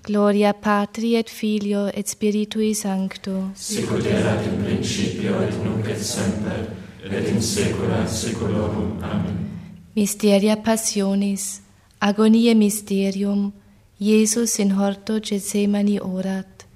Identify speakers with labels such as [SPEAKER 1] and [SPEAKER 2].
[SPEAKER 1] Gloria Patri et Filio et Spiritui Sancto.
[SPEAKER 2] Sicut erat in principio et nunc et semper, et in saecula saeculorum. Amen.
[SPEAKER 1] Mysteria Passionis, agoniae mysterium, Iesus in horto Gethsemani orat.